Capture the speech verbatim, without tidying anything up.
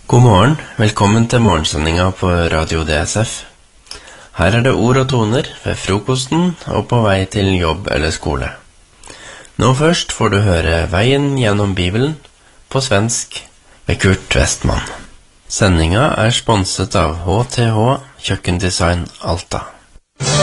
God morgen, velkommen til morgensendinga på Radio D S F. Her er det ord og toner ved frokosten og på vei til jobb eller skole. Nå først får du høre Veien gjennom Bibelen på svensk ved Kurt Westman. Sendinga er sponset av H T H Kjøkkendesign Alta.